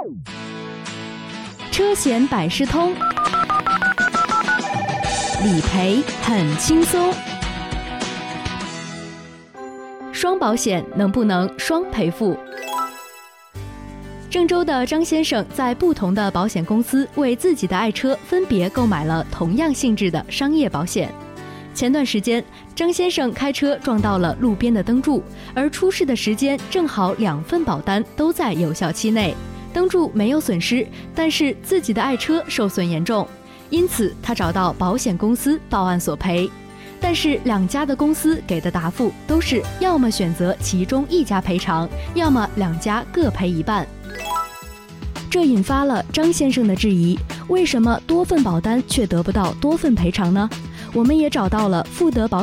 车险百事通，理赔很轻松。双保险能不能双赔付？郑州的张先生在不同的保险公司为自己的爱车分别购买了同样性质的商业保险。前段时间，张先生开车撞到了路边的灯柱，而出事的时间正好2份保单都在有效期内，灯柱没有损失，但是自己的爱车受损严重，因此他找到保险公司报案索赔。但是2家的公司给的答复都是要么选择其中1家赔偿，要么2家各赔一半。这引发了张先生的质疑，为什么多份保单却得不到多份赔偿呢？我们也找到了富德保